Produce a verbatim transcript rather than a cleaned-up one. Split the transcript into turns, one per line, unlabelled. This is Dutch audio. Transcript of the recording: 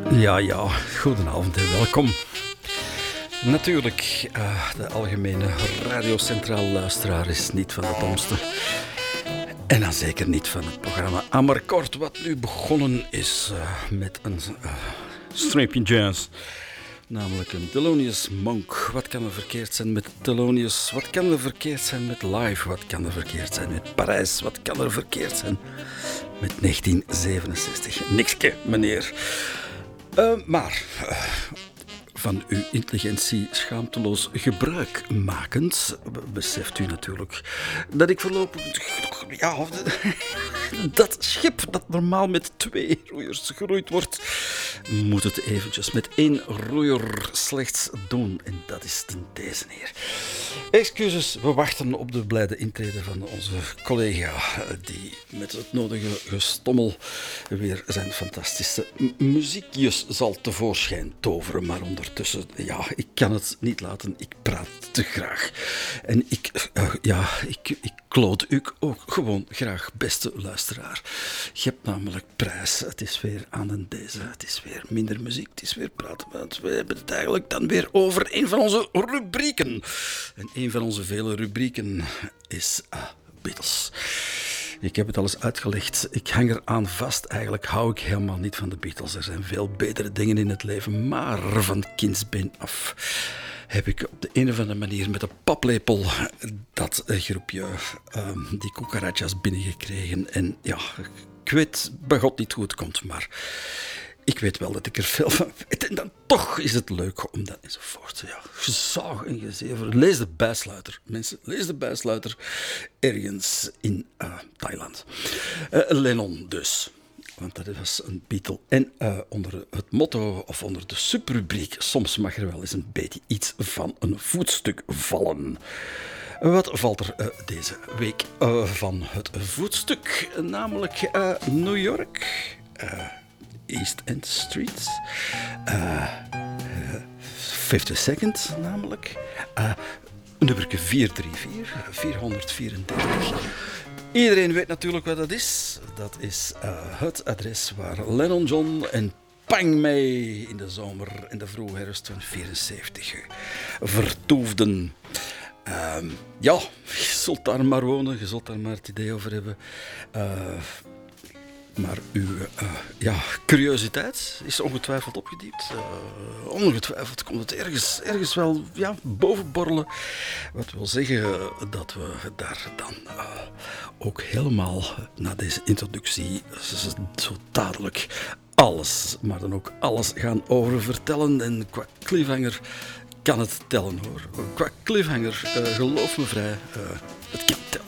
Ja, ja, goedenavond en welkom. Natuurlijk, uh, de algemene radiocentraal luisteraar is niet van de domste. En dan zeker niet van het programma Amarcord, wat nu begonnen is uh, met een uh, streepje jazz. Namelijk een Thelonious Monk. Wat kan er verkeerd zijn met Thelonious? Wat kan er verkeerd zijn met Live? Wat kan er verkeerd zijn met Parijs? Wat kan er verkeerd zijn met negentien zevenenzestig? Nikske, meneer. Uh, maar... Uh, van uw intelligentie schaamteloos gebruik makend, beseft u natuurlijk dat ik voorlopig... Ja, dat schip dat normaal met twee roeiers geroeid wordt, moet het eventjes met één roeier slechts doen. En dat is ten deze neer. Excuses, we wachten op de blijde intrede van onze collega, die met het nodige gestommel weer zijn fantastische m- muziekjes zal tevoorschijn toveren. Maar ondertussen, ja, ik kan het niet laten. Ik praat te graag. En ik, uh, ja, ik, ik kloot u ook gewoon graag, beste luisteraar. Je hebt namelijk prijs. Het is weer aan den deze. Het is weer minder muziek. Het is weer praten. Want we hebben het eigenlijk dan weer over een van onze rubrieken. En een van onze vele rubrieken is uh, Beatles. Ik heb het al eens uitgelegd. Ik hang eraan vast. Eigenlijk hou ik helemaal niet van de Beatles. Er zijn veel betere dingen in het leven. Maar van kindsbeen af heb ik op de een of andere manier met een paplepel dat groepje, um, die cucarachas binnengekregen. En ja, ik weet bij God niet hoe het komt, maar ik weet wel dat ik er veel van weet. En dan toch is het leuk om dat enzovoort. Ja, gezaag en gezever. Lees de bijsluiter, mensen. Lees de bijsluiter ergens in uh, Thailand. Uh, Lennon dus. Want dat was een Beatle. En uh, onder het motto, of onder de subrubriek, soms mag er wel eens een beetje iets van een voetstuk vallen. Wat valt er uh, deze week uh, van het voetstuk? Namelijk uh, New York, uh, East End Street, uh, uh, fifty-second namelijk, uh, nummer vierhonderdvierendertig, vierhonderdvierendertig. Iedereen weet natuurlijk wat dat is. Dat is uh, het adres waar Lennon John en Pang mee in de zomer en de vroege herfst van vierenzeventig vertoefden. Uh, ja, je zult daar maar wonen, je zult daar maar het idee over hebben. Uh, maar uw uh, ja, curiositeit is ongetwijfeld opgediept. Uh, ongetwijfeld komt het ergens, ergens wel ja, bovenborrelen. Wat wil zeggen dat we daar dan uh, ook helemaal na deze introductie zo dadelijk alles, maar dan ook alles gaan over vertellen. En qua cliffhanger kan het tellen hoor. Qua cliffhanger, uh, geloof me vrij, uh, het kan tellen.